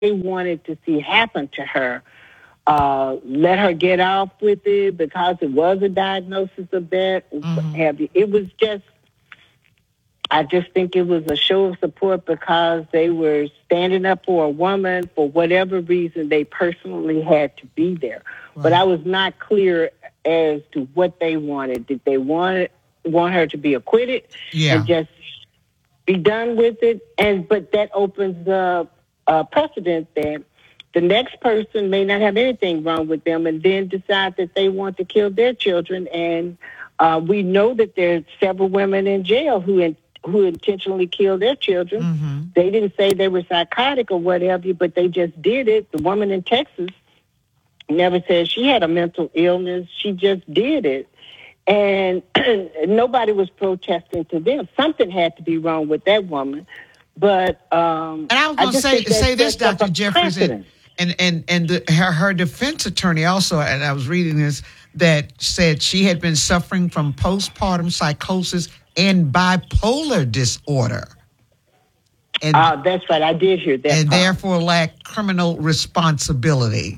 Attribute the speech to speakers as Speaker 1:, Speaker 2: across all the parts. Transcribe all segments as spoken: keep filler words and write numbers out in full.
Speaker 1: they wanted to see happen to her. Uh, let her get off with it because it was a diagnosis of that.
Speaker 2: Mm-hmm.
Speaker 1: Have you? It was just, I just think it was a show of support because they were standing up for a woman for whatever reason they personally had to be there.
Speaker 2: Right.
Speaker 1: But I was not clear as to what they wanted. Did they want want her to be acquitted
Speaker 2: Yeah.
Speaker 1: and just be done with it? And but that opens up a precedent that the next person may not have anything wrong with them and then decide that they want to kill their children. And uh, we know that there are several women in jail who in, who intentionally killed their children.
Speaker 2: Mm-hmm.
Speaker 1: They didn't say they were psychotic or whatever, but they just did it. The woman in Texas never said she had a mental illness. She just did it. And nobody was protesting to them. Something had to be wrong with that woman. But um,
Speaker 2: and I was going to say say this, Doctor Jeffries,
Speaker 1: precedent.
Speaker 2: and and and the, her her defense attorney also, and I was reading this, that said she had been suffering from postpartum psychosis and bipolar disorder. And,
Speaker 1: uh, that's right. I did hear that.
Speaker 2: And
Speaker 1: part.
Speaker 2: therefore lacked criminal responsibility.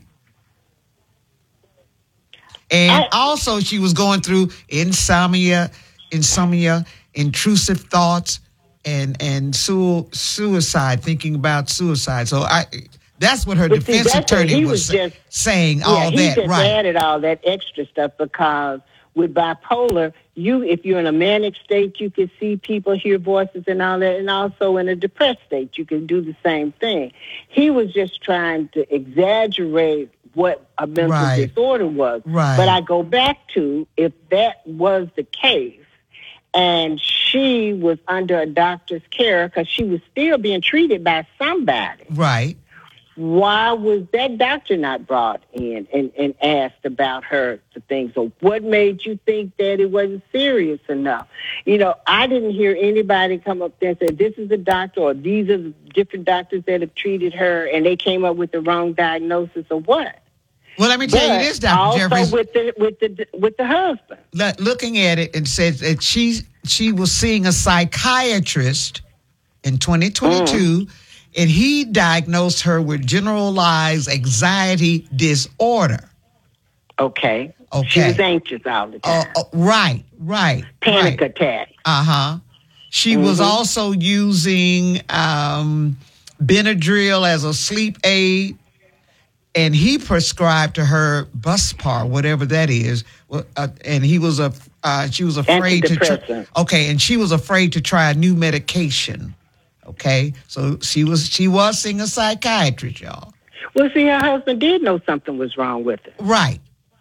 Speaker 2: And
Speaker 1: I,
Speaker 2: also she was going through insomnia, insomnia, intrusive thoughts, and and su- suicide, thinking about suicide. So I that's what her
Speaker 1: but see,
Speaker 2: defense
Speaker 1: that's what
Speaker 2: attorney
Speaker 1: he
Speaker 2: was,
Speaker 1: was just,
Speaker 2: saying,
Speaker 1: yeah,
Speaker 2: all
Speaker 1: he
Speaker 2: that,
Speaker 1: just
Speaker 2: right.
Speaker 1: added all that extra stuff because with bipolar, you if you're in a manic state, you can see people, hear voices and all that, and also in a depressed state, you can do the same thing. He was just trying to exaggerate what a mental
Speaker 2: Right.
Speaker 1: disorder was.
Speaker 2: Right.
Speaker 1: But I go back to if that was the case, and she was under a doctor's care because she was still being treated by somebody.
Speaker 2: Right.
Speaker 1: Why was that doctor not brought in and, and asked about her the things? Or what made you think that it wasn't serious enough? You know, I didn't hear anybody come up there and say, this is a doctor or these are the different doctors that have treated her and they came up with the wrong diagnosis or what.
Speaker 2: Well, let me tell
Speaker 1: But
Speaker 2: you this, Doctor
Speaker 1: also
Speaker 2: Jeffries.
Speaker 1: with the with the with the husband.
Speaker 2: Looking at it, and says that she she was seeing a psychiatrist in twenty twenty-two, mm. and he diagnosed her with generalized anxiety disorder.
Speaker 1: Okay.
Speaker 2: Okay.
Speaker 1: She was anxious all the time.
Speaker 2: Uh, uh, right, right.
Speaker 1: Panic
Speaker 2: right.
Speaker 1: attack.
Speaker 2: Uh huh. She mm-hmm. was also using um, Benadryl as a sleep aid. And he prescribed to her Buspar, whatever that is, uh, and he was a. Uh, she was afraid to. Try, okay, and she was afraid to try a new medication. Okay, so she was she was seeing a psychiatrist, y'all.
Speaker 1: Well, see, her husband did know something was wrong with it.
Speaker 2: Right.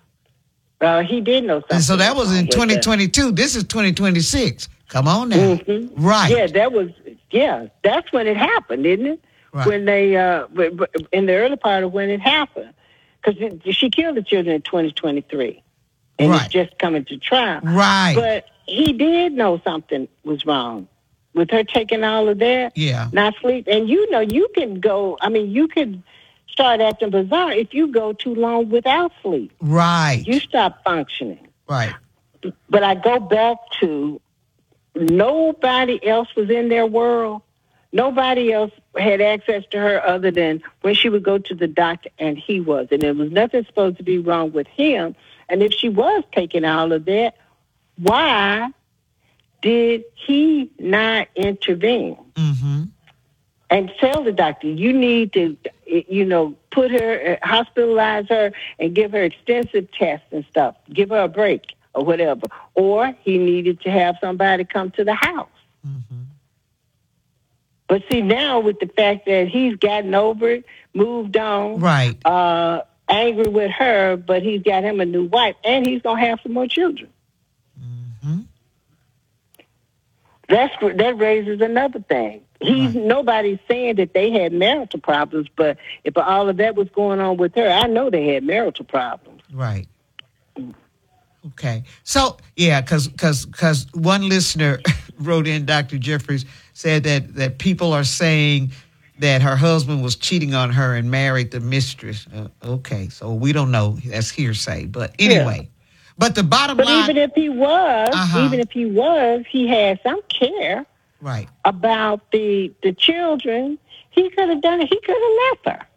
Speaker 1: Uh, he did know something.
Speaker 2: And so that was in twenty twenty-two. This is twenty twenty-six. Come on now.
Speaker 1: Mm-hmm.
Speaker 2: Right.
Speaker 1: Yeah, that was. Yeah, that's when it happened, isn't it?
Speaker 2: Right.
Speaker 1: When they, uh, in the early part of when it happened, because she killed the children in twenty twenty-three, and
Speaker 2: right.
Speaker 1: it's just coming to trial.
Speaker 2: Right.
Speaker 1: But he did know something was wrong with her taking all of that.
Speaker 2: Yeah.
Speaker 1: Not sleep, and you know you can go. I mean, you could start acting bizarre if you go too long without sleep.
Speaker 2: Right.
Speaker 1: You stop functioning.
Speaker 2: Right.
Speaker 1: But I go back to nobody else was in their world. Nobody else had access to her other than when she would go to the doctor, and he was. And there was nothing supposed to be wrong with him. And if she was taking all of that, why did he not intervene?
Speaker 2: Mm-hmm.
Speaker 1: And tell the doctor, you need to, you know, put her, hospitalize her, and give her extensive tests and stuff. Give her a break or whatever. Or he needed to have somebody come to the house.
Speaker 2: Mm-hmm.
Speaker 1: But see, now with the fact that he's gotten over it, moved on,
Speaker 2: right,
Speaker 1: uh, angry with her, but he's got him a new wife, and he's going to have some more children.
Speaker 2: Mm-hmm.
Speaker 1: That's that raises another thing. He's right. Nobody's saying that they had marital problems, but if all of that was going on with her, I know they had marital problems.
Speaker 2: Right. Okay. So, yeah, because because because one listener wrote in, Doctor Jeffries, said that, that people are saying that her husband was cheating on her and married the mistress. Uh, okay, so we don't know. That's hearsay. But anyway, yeah. but the bottom
Speaker 1: but
Speaker 2: line...
Speaker 1: But even if he was,
Speaker 2: uh-huh.
Speaker 1: even if he was, he had some care
Speaker 2: right.
Speaker 1: about the the children. He could have done it. He could have left her.